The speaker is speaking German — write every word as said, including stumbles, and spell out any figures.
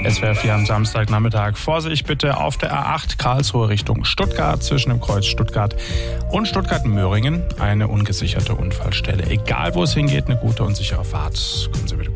S W R vier am Samstagnachmittag. Vorsicht bitte auf der A acht Karlsruhe Richtung Stuttgart zwischen dem Kreuz Stuttgart und Stuttgart-Möhringen. Eine ungesicherte Unfallstelle. Egal wo es hingeht, eine gute und sichere Fahrt. Kommen Sie bitte gut.